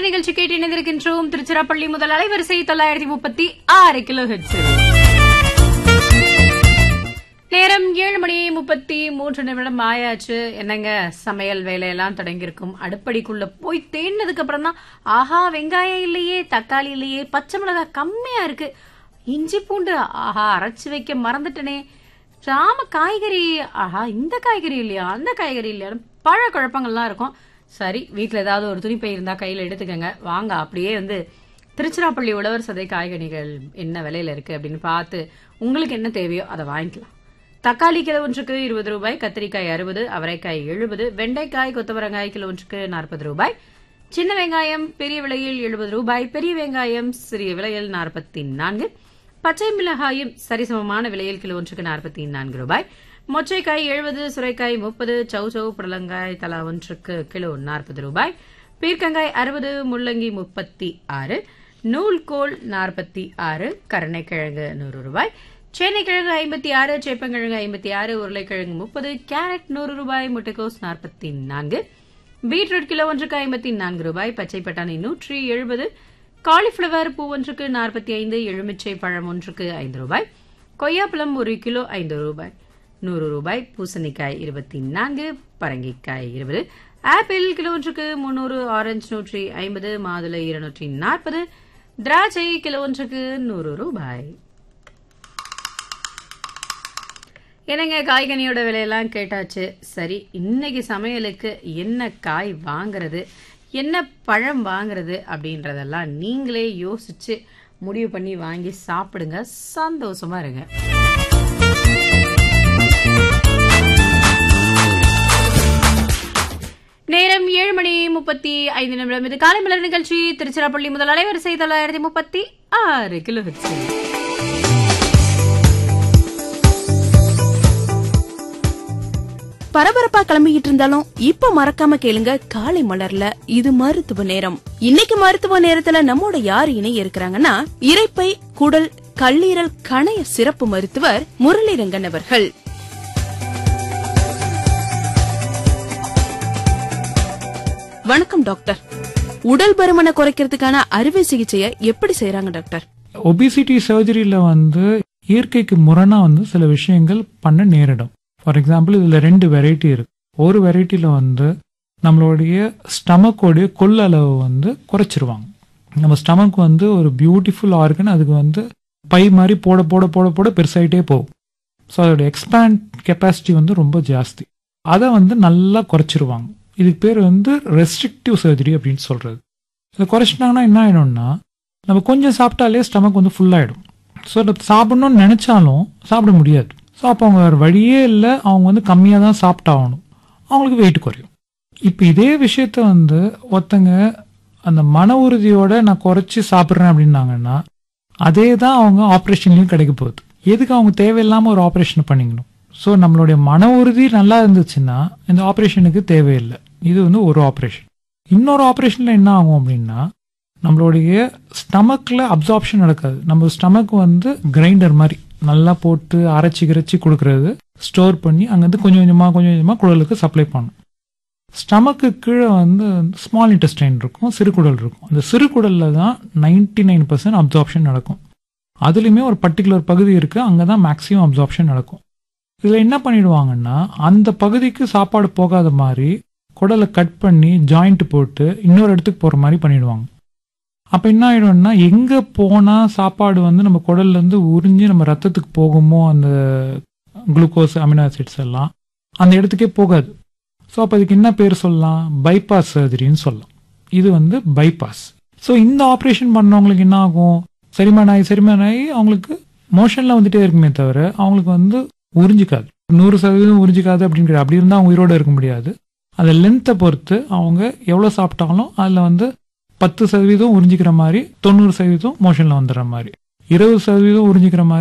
நிகழ்ச்சி கேட்டு இணைந்திருக்கின்றோம். திருச்சிராப்பள்ளி முதல் அலைவரிசை 936 கிலோஹெர்ட்ஸ். நேரம் 7:33 ஆயாச்சு. என்னங்க சமையல் வேலையெல்லாம் தொடங்கியிருக்கும். அடுப்படிக்குள்ள போய் தேடினதுக்கு அப்புறம் தான் ஆஹா வெங்காயம் இல்லையே, தக்காளி இல்லையே, பச்சை மிளகாய் கம்மியா இருக்கு, இஞ்சி பூண்டு ஆஹா அரைச்சு வைக்க மறந்துட்டனே, சாம காய்கறி ஆஹா இந்த காய்கறி இல்லையா, அந்த காய்கறி இல்லையா, பழ குழப்பங்கள்லாம் இருக்கும். சரி, வீட்டுல ஏதாவது ஒரு துணிப்பை இருந்தா கையில எடுத்துக்கங்க, வாங்க அப்படியே திருச்சிராப்பள்ளி உழவர் சந்தை காய்கறிகள் என்ன விலையில இருக்கு அப்படின்னு பார்த்து உங்களுக்கு என்ன தேவையோ அதை வாங்கிக்கலாம். தக்காளி கிலோ ஒன்றுக்கு 20 ரூபாய், கத்திரிக்காய் 60, அவரைக்காய் 70, வெண்டைக்காய் கொத்தவரங்காய் கிலோ ஒன்றுக்கு 40 ரூபாய், சின்ன வெங்காயம் பெரிய விலையில் 70 ரூபாய், பெரிய வெங்காயம் சிறிய விலையில் 44, பச்சை மிளகாயும் சரிசமமான விலையில் கிலோ ஒன்றுக்கு 44 ரூபாய், மொச்சைக்காய் 70, சுரைக்காய் 30, சௌசௌ புடலங்காய் தலா ஒன்றுக்கு கிலோ 40 ரூபாய், பீர்க்கங்காய் 60, முள்ளங்கி 36, நூல்கோல் 46, கருணைக்கிழங்கு 100 ரூபாய், சேனைக்கிழங்கு 56, சேப்பங்கிழங்கு 56, உருளைக்கிழங்கு 30, கேரட் 100 ரூபாய், முட்டைக்கோஸ் 44, பீட்ரூட் கிலோ ஒன்றுக்கு 54 ரூபாய், பச்சை பட்டாணி 170, காலிஃபிளவர் பூ ஒன்றுக்கு 45, எலுமிச்சை பழம் ஒன்றுக்கு 5 ரூபாய், கொய்யாப்பழம் 1 கிலோ 5 ரூபாய் 100 ரூபாய், பூசணிக்காய் 24, பரங்கிக்காய் 20, ஆப்பிள் கிலோ ஒன்றுக்கு 300, ஆரஞ்சு 150, மாதுளை 240, திராட்சை கிலோ ஒன்றுக்கு 100 ரூபாய். என்னங்க காய்கனியோட விலையெல்லாம் கேட்டாச்சு. சரி, இன்னைக்கு சமையலுக்கு என்ன காய் வாங்குறது, என்ன பழம் வாங்குறது அப்படின்றதெல்லாம் நீங்களே யோசிச்சு முடிவு பண்ணி வாங்கி சாப்பிடுங்க, சந்தோஷமா இருங்க. நேரம் 7:35. இது காலை மலர் நிகழ்ச்சி. திருச்சிராப்பள்ளி முதல் அலைவரிசை 936 கிலோஹெர்ட்ஸ். பரபரப்பா கிளம்பிக்கிட்டு இருந்தாலும் இப்ப மறக்காம கேளுங்க காலை மலர்ல இது மருத்துவ நேரம். இன்னைக்கு மருத்துவ நேரத்துல நம்மோட யார் இணைய இருக்கிறாங்கன்னா, இரைப்பை குடல் கல்லீரல் கணைய சிறப்பு மருத்துவர் முரளிரங்கன் அவர்கள். வணக்கம் டாக்டர். உடல் பருமனை குறைக்கிறதுக்கான அறுவை சிகிச்சையை எப்படி செய்யறாங்க டாக்டர்? ஒபிசிட்டி சர்ஜரியில இயற்கைக்கு முரணா சில விஷயங்கள் பண்ண நேரிடும். ஃபார் எக்ஸாம்பிள், இதுல 2 வெரைட்டி இருக்கு. ஒரு வெரைட்டில நம்மளுடைய ஸ்டமக்கோடைய கொள்ளளவு குறைச்சிருவாங்க. நம்ம ஸ்டமக் ஒரு பியூட்டிஃபுல் ஆர்கன். அதுக்கு பை மாதிரி போட போட போட போட பெருசாயிட்டே போகும். ஸோ அதோட எக்ஸ்பேண்ட் கெப்பாசிட்டி ரொம்ப ஜாஸ்தி. அதை நல்லா குறைச்சிருவாங்க. இதுக்கு பேர் ரெஸ்ட்ரிக்டிவ் சர்ஜரி அப்படின்னு சொல்றது. இதை குறைச்சிட்டாங்கன்னா என்ன ஆயிடும்னா, நம்ம கொஞ்சம் சாப்பிட்டாலே ஸ்டமக் ஃபுல்லாயிடும். ஸோ சாப்பிடணும்னு நினைச்சாலும் சாப்பிட முடியாது. ஸோ அப்போ அவங்க வேறு வழியே இல்லை, அவங்க கம்மியாக தான் சாப்பிட்டாகணும், அவங்களுக்கு வெயிட் குறையும். இப்போ இதே விஷயத்த ஒருத்தங்க அந்த மன உறுதியோட நான் குறைச்சி சாப்பிட்றேன் அப்படின்னாங்கன்னா, அதே தான் அவங்க ஆப்ரேஷன்லையும் கிடைக்க போகுது. எதுக்கு அவங்க தேவையில்லாமல் ஒரு ஆப்ரேஷன் பண்ணிக்கணும்? ஸோ நம்மளுடைய மன உறுதி நல்லா இருந்துச்சுன்னா இந்த ஆப்ரேஷனுக்கு தேவையில்லை. இது ஒரு ஆப்ரேஷன். இன்னொரு ஆப்ரேஷன்ல என்ன ஆகும் அப்படின்னா, நம்மளுடைய ஸ்டமக்ல அப்சார்ப்ஷன் நடக்காது. நம்ம ஸ்டமக் கிரைண்டர் மாதிரி நல்லா போட்டு அரைச்சி கிரைச்சி கொடுக்கறது, ஸ்டோர் பண்ணி அங்கேருந்து கொஞ்சம் கொஞ்சமாக குடலுக்கு சப்ளை பண்ணும். ஸ்டமக்கு கீழே ஸ்மால் இன்டெஸ்டைன் இருக்கும், சிறுகுடல் இருக்கும். அந்த சிறுகுடலில் தான் 99% அப்சார்ப்ஷன் நடக்கும். அதுலேயுமே ஒரு பர்டிகுலர் பகுதி இருக்குது, அங்கே தான் மேக்ஸிமம் அப்சார்ப்ஷன் நடக்கும். இதில் என்ன பண்ணிடுவாங்கன்னா, அந்த பகுதிக்கு சாப்பாடு போகாத மாதிரி குடலை கட் பண்ணி ஜாயிண்ட் போட்டு இன்னொரு இடத்துக்கு போகிற மாதிரி பண்ணிடுவாங்க. அப்போ என்ன ஆகிடும்னா, எங்கே போனால் சாப்பாடு நம்ம குடல்லேருந்து உறிஞ்சி நம்ம ரத்தத்துக்கு போகுமோ, அந்த குளுக்கோஸ் அமினோ ஆசிட்ஸ் எல்லாம் அந்த இடத்துக்கே போகாது. ஸோ அப்போ அதுக்கு என்ன பேர் சொல்லலாம்? பைபாஸ் சர்ஜரின்னு சொல்லலாம். இது பைபாஸ். ஸோ இந்த ஆப்ரேஷன் பண்ணவங்களுக்கு என்ன ஆகும்? செரிமானாகி அவங்களுக்கு மோஷனில் வந்துட்டே இருக்குமே தவிர அவங்களுக்கு உறிஞ்சிக்காது. 100% உறிஞ்சிக்காது அப்படிங்கிற அப்படி இருந்தால் அவங்க உயிரோடு இருக்க முடியாது. அந்த லென்த்தை பொறுத்து அவங்க எவ்வளோ சாப்பிட்டாலும் அதில் 10% உறிஞ்சிக்கிற மாதிரி, 90% மோஷனில் வந்துடுற மாதிரி, 20% உறிஞ்சிக்கிற மாதிரி,